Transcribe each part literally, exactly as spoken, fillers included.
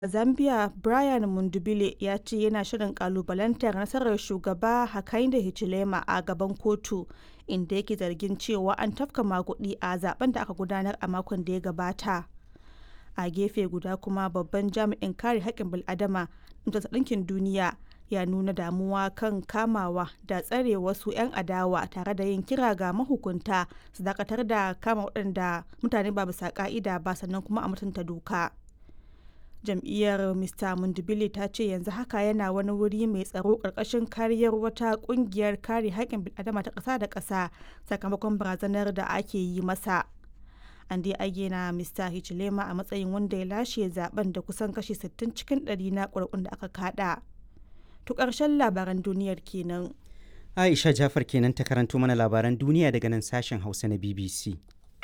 A Zambia, Brian Mundubile ya ce yana shirin kalubalantar nasarar shugaba Hakainde Hichilema a gaban kotu, inda yake zargin cewa an tafka maguɗi a zaben da aka gudanar a makon da ya gabata. A gefe guda kuma, babban jami'in kare haƙƙin bil'adama na Majalisar Ɗinkin Duniya ya nuna damuwa kan kamawa da tsare wasu 'yan adawa, tare da yin kira ga mahukunta su dakatar da kama waɗanda mutane ba bisa ƙa'ida ba, sannan kuma a mutunta doka. Jam'iyyar Mr Mundubile ta ce yanzu haka yana wani wuri mai tsaro ƙarƙashin kariyar wata ƙungiyar kare haƙƙin bil'adama ta ƙasa da ƙasa sakamakon barazanar da ake yi masa. An dai ayyana Mr Hichilema a matsayin wanda ya lashe zaben da kusan kashi sittin cikin ɗari na ƙuri'un da aka kada. To ƙarshen labaran duniyar kenan. Aisha Jafar kenan ta karanto mana labaran duniya daga nan sashen Hausa na B B C.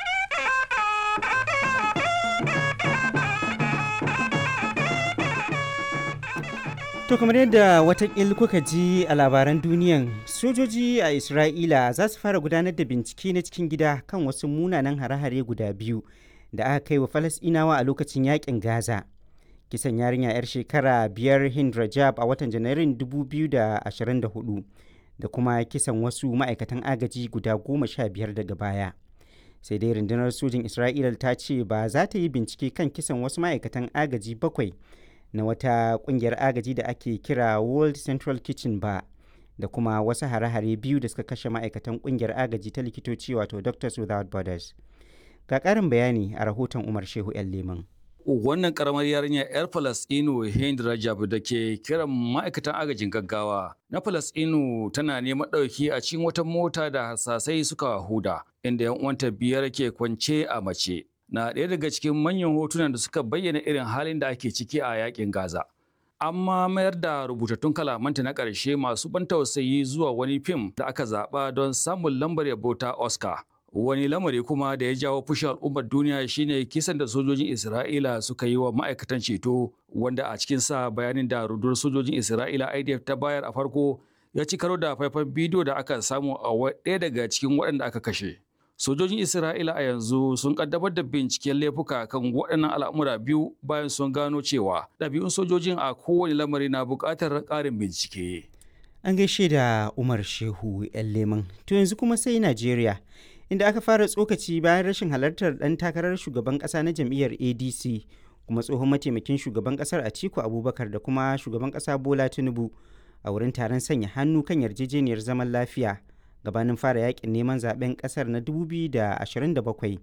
To kamar yadda watakil kuka ji a labaran duniyan, sojoji a Isra'ila za su fara gudanar da bincike na cikin gida kan wasu munanan hare-hare guda biyu da aka kai wa Falasɗinawa a lokacin yakin Gaza. Kisan yarinya 'yar shekara biyar Hind Rajab a watan Janairun dubu biyu da ashirin da hudu da kuma kisan wasu ma'aikatan agaji guda goma sha biyar daga baya. Sai dai rundunar sojin Isra'ila ta ce ba za ta yi bincike kan kisan wasu ma'aikatan agaji bakwai na wata kungiyar agaji da ake kira World Central Kitchen ba, da kuma wasu hare-hare biyu da suka kashe ma'aikatan kungiyar agaji ta likitoci wato Doctors Without Borders. Ga ƙarin bayani a rahoton Umar Shehu 'yan Leman. Wannan karamar yarinya 'yar Falasɗinu Hind Rajab da ke kiran ma'aikatan agajin gaggawa na Falasɗinu tana neman ɗauki a cikin wata mota da harsasai suka huda, inda 'yan uwanta biyar ke kwance a mace. Na ɗaya daga cikin manyan hotunan da suka bayyana irin halin da ake ciki a yakin Gaza. Amma mayar da rubutattun kalamanta na ƙarshe masu ban tausayi zuwa wani fim da aka zaɓa don samun lambar yabo ta Oscar. Wani lamari kuma da ya jawo fushin al'ummar duniya shine kisan da sojojin Isra'ila suka yi wa ma'aikatan ceto, wanda a cikin sa bayanin da rundunar sojojin Isra'ila I D F ta bayar a farko ya ci karo da faifan bidiyo da aka samu a ɗaya daga cikin waɗanda aka kashe. Sojojin Isra'ila a yanzu sun kaddamar da binciken laifuka kan waɗannan al'amura biyu bayan sun gano cewa ɗabi'un sojojin a kowane lamari na buƙatar ƙarin bincike. An gaishe da Umar Shehu 'yan Leman. To yanzu kuma sai Najeriya, inda aka fara tsokaci bayan rashin halartar ɗan takarar shugaban ƙasa na jam'iyyar A D C kuma tsohon mataimakin shugaban ƙasar Atiku Abubakar da kuma shugaban ƙasa Bola Tinubu a wurin taron sanya hannu kan yarjejeniyar zaman lafiya gabanin fara yakin neman zaben kasar na dubu biyu da ashirin da bakwai